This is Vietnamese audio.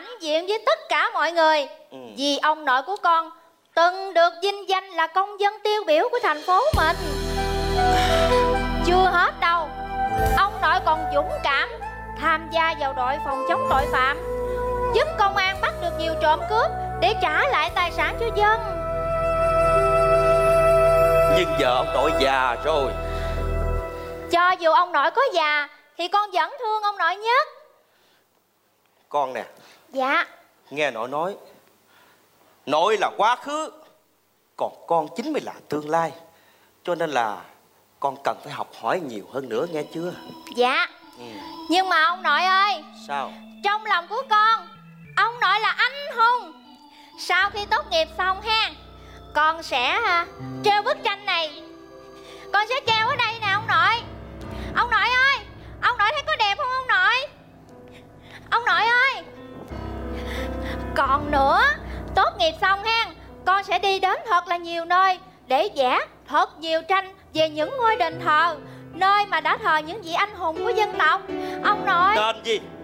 hãnh diện với tất cả mọi người. Vì ông nội của con từng được vinh danh là công dân tiêu biểu của thành phố mình. Chưa hết đâu, ông nội còn dũng cảm tham gia vào đội phòng chống tội phạm, giúp công an bắt được nhiều trộm cướp để trả lại tài sản cho dân. Nhưng giờ ông nội già rồi. Cho dù ông nội có già thì con vẫn thương ông nội nhất. Con nè. Dạ. Nghe nội nói, nội là quá khứ, còn con chính mới là tương lai. Cho nên là con cần phải học hỏi nhiều hơn nữa, nghe chưa? Dạ. Nhưng mà ông nội ơi. Sao? Trong lòng của con, ông nội là anh hùng. Sau khi tốt nghiệp xong ha, con sẽ treo bức tranh này. Con sẽ treo ở đây nè ông nội. Ông nội ơi, ông nội thấy có đẹp không ông nội? Ông nội ơi. Còn nữa, tốt nghiệp xong ha, con sẽ đi đến thật là nhiều nơi để vẽ thật nhiều tranh về những ngôi đền thờ, nơi mà đã thờ những vị anh hùng của dân tộc. Ông nội. Đền gì?